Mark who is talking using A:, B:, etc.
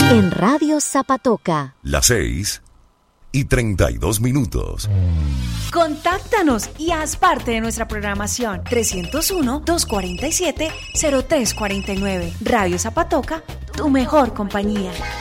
A: En Radio Zapatoca.
B: Las 6:32.
C: Contáctanos y haz parte de nuestra programación. 301-247-0349. Radio Zapatoca, tu mejor compañía.